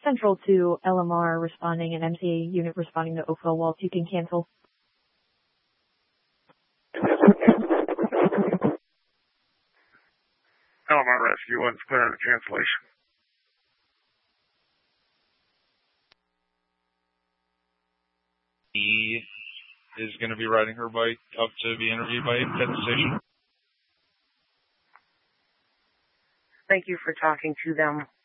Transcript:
central to LMR responding and MCA unit responding to Oakville Waltz. You can cancel. LMR Rescue 1's clear on the cancellation. He is going to be riding her bike up to be interviewed by at the station. Thank you for talking to them.